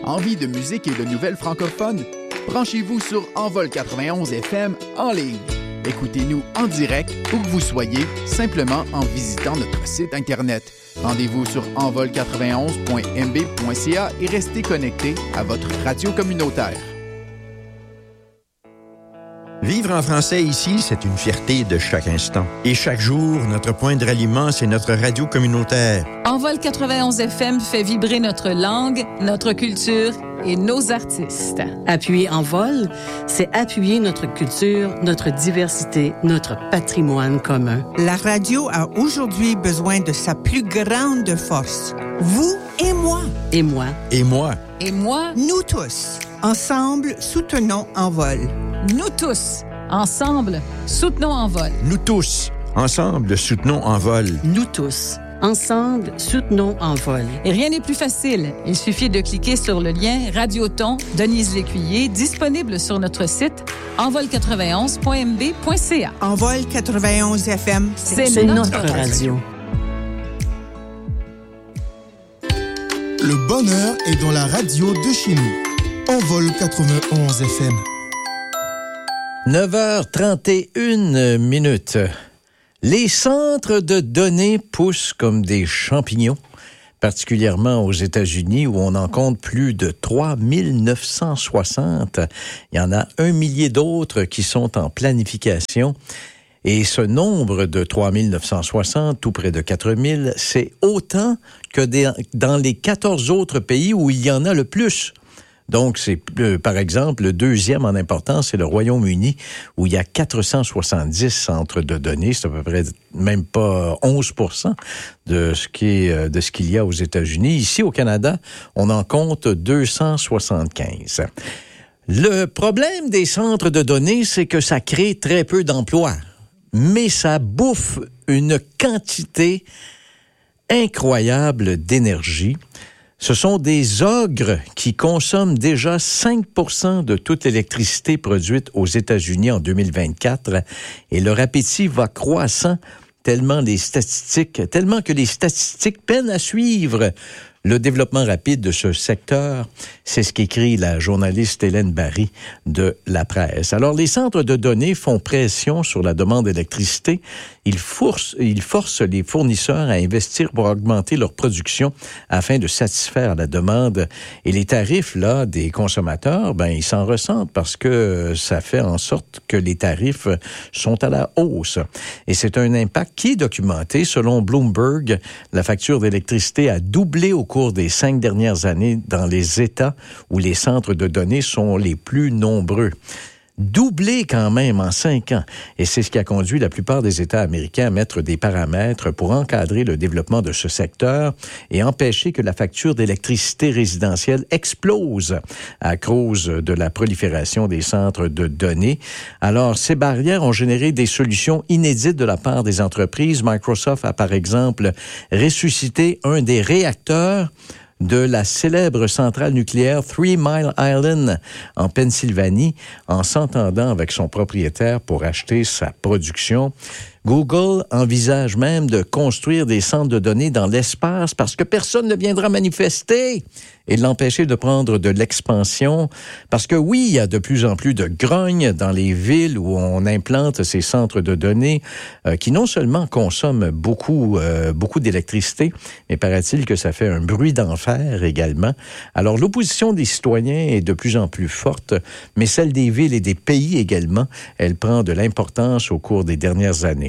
Envie de musique et de nouvelles francophones? Branchez-vous sur Envol 91 FM en ligne. Écoutez-nous en direct où que vous soyez, simplement en visitant notre site Internet. Rendez-vous sur envol91.mb.ca et restez connectés à votre radio communautaire. Vivre en français ici, c'est une fierté de chaque instant. Et chaque jour, notre point de ralliement, c'est notre radio communautaire. Envol 91 FM fait vibrer notre langue, notre culture et nos artistes. Appuyer Envol, c'est appuyer notre culture, notre diversité, notre patrimoine commun. La radio a aujourd'hui besoin de sa plus grande force. Vous et moi. Et moi. Et moi. Et moi. Nous tous. Ensemble, soutenons Envol. Nous tous. Ensemble, soutenons Envol. Nous tous. Ensemble, soutenons Envol. Nous tous. Ensemble, soutenons Envol. Et rien n'est plus facile. Il suffit de cliquer sur le lien Radioton Denise Lécuyer, disponible sur notre site envol91.mb.ca. Envol 91 FM, c'est notre radio. Le bonheur est dans la radio de chez nous. Envol 91 FM. 9h31. Les centres de données poussent comme des champignons, particulièrement aux États-Unis où on en compte plus de 3960. Il y en a 1 millier d'autres qui sont en planification. Et ce nombre de 3960, tout près de 4000, c'est autant que dans les 14 autres pays où il y en a le plus. Donc, c'est, par exemple, le deuxième en importance, c'est le Royaume-Uni, où il y a 470 centres de données. C'est à peu près même pas 11% de ce qu'il y a aux États-Unis. Ici, au Canada, on en compte 275. Le problème des centres de données, c'est que ça crée très peu d'emplois, mais ça bouffe une quantité incroyable d'énergie. Ce sont des ogres qui consomment déjà 5% de toute l'électricité produite aux États-Unis en 2024 et leur appétit va croissant tellement que les statistiques peinent à suivre le développement rapide de ce secteur. C'est ce qu'écrit la journaliste Hélène Barry de La Presse. Alors, les centres de données font pression sur la demande d'électricité. Ils forcent les fournisseurs à investir pour augmenter leur production afin de satisfaire la demande. Et les tarifs, là, des consommateurs, ils s'en ressentent parce que ça fait en sorte que les tarifs sont à la hausse. Et c'est un impact qui est documenté. Selon Bloomberg, la facture d'électricité a doublé au cours des 5 dernières années dans les États où les centres de données sont les plus nombreux. Doublé quand même en 5 ans. Et c'est ce qui a conduit la plupart des États américains à mettre des paramètres pour encadrer le développement de ce secteur et empêcher que la facture d'électricité résidentielle explose à cause de la prolifération des centres de données. Alors, ces barrières ont généré des solutions inédites de la part des entreprises. Microsoft a, par exemple, ressuscité un des réacteurs de la célèbre centrale nucléaire 3 Mile Island en Pennsylvanie en s'entendant avec son propriétaire pour acheter sa production. Google envisage même de construire des centres de données dans l'espace parce que personne ne viendra manifester et l'empêcher de prendre de l'expansion. Parce que oui, il y a de plus en plus de grognes dans les villes où on implante ces centres de données qui non seulement consomment beaucoup d'électricité, mais paraît-il que ça fait un bruit d'enfer également. Alors l'opposition des citoyens est de plus en plus forte, mais celle des villes et des pays également, elle prend de l'importance au cours des dernières années.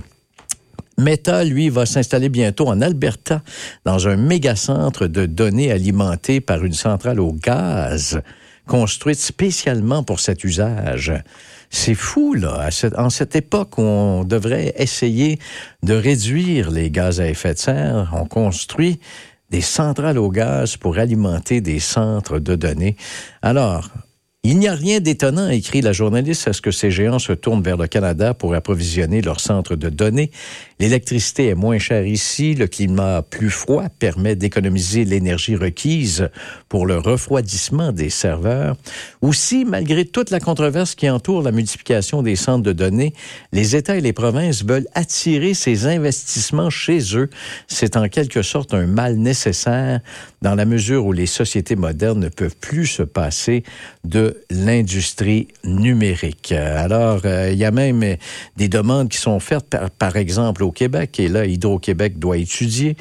Meta, lui, va s'installer bientôt en Alberta dans un méga-centre de données alimenté par une centrale au gaz construite spécialement pour cet usage. C'est fou, là, en cette époque où on devrait essayer de réduire les gaz à effet de serre, on construit des centrales au gaz pour alimenter des centres de données. Alors, Il n'y a rien d'étonnant, écrit la journaliste, à ce que ces géants se tournent vers le Canada pour approvisionner leur centre de données. L'électricité est moins chère ici, le climat plus froid permet d'économiser l'énergie requise pour le refroidissement des serveurs. Aussi, malgré toute la controverse qui entoure la multiplication des centres de données, les États et les provinces veulent attirer ces investissements chez eux. C'est en quelque sorte un mal nécessaire dans la mesure où les sociétés modernes ne peuvent plus se passer de l'industrie numérique. Alors, il y a même des demandes qui sont faites, par exemple, au Québec, et là, Hydro-Québec doit étudier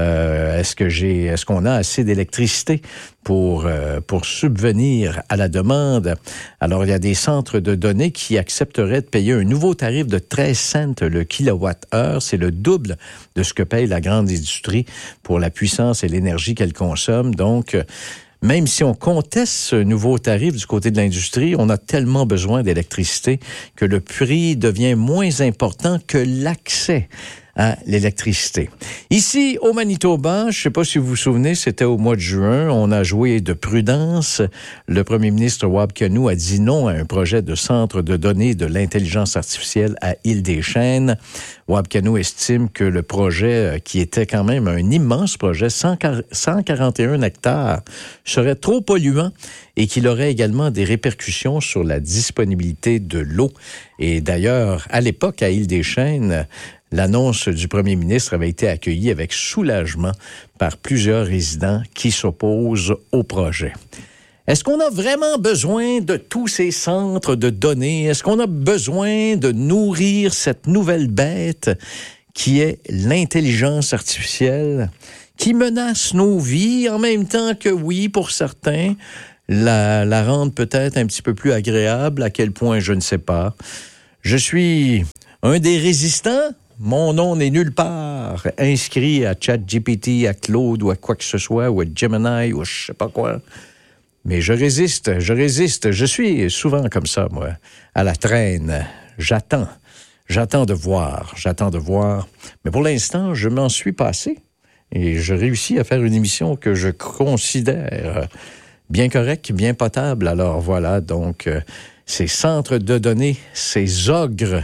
est-ce qu'on a assez d'électricité pour subvenir à la demande. Alors, il y a des centres de données qui accepteraient de payer un nouveau tarif de 13 cents le kilowatt-heure. C'est le double de ce que paye la grande industrie pour la puissance et l'énergie qu'elle consomme. Donc, même si on conteste ce nouveau tarif du côté de l'industrie, on a tellement besoin d'électricité que le prix devient moins important que l'accès à l'électricité. Ici, au Manitoba, je ne sais pas si vous vous souvenez, c'était au mois de juin, on a joué de prudence. Le premier ministre Wab Kinew a dit non à un projet de centre de données de l'intelligence artificielle à Île-des-Chênes. Wab Kinew estime que le projet, qui était quand même un immense projet, 141 hectares, serait trop polluant et qu'il aurait également des répercussions sur la disponibilité de l'eau. Et d'ailleurs, à l'époque, à Île-des-Chênes, l'annonce du premier ministre avait été accueillie avec soulagement par plusieurs résidents qui s'opposent au projet. Est-ce qu'on a vraiment besoin de tous ces centres de données? Est-ce qu'on a besoin de nourrir cette nouvelle bête qui est l'intelligence artificielle, qui menace nos vies en même temps que, oui, pour certains, la rendre peut-être un petit peu plus agréable? À quel point, je ne sais pas. Je suis un des résistants. Mon nom n'est nulle part inscrit à ChatGPT, à Claude ou à quoi que ce soit, ou à Gemini ou je sais pas quoi. Mais je résiste. Je suis souvent comme ça, moi, à la traîne. J'attends de voir. Mais pour l'instant, je m'en suis passé et je réussis à faire une émission que je considère bien correcte, bien potable. Alors voilà, donc, ces centres de données, ces ogres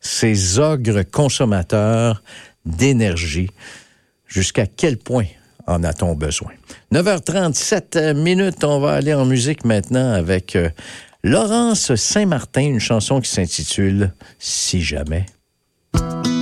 consommateurs d'énergie, jusqu'à quel point en a-t-on besoin? 9h37 minutes, on va aller en musique maintenant avec Laurence Saint-Martin, une chanson qui s'intitule « Si jamais ».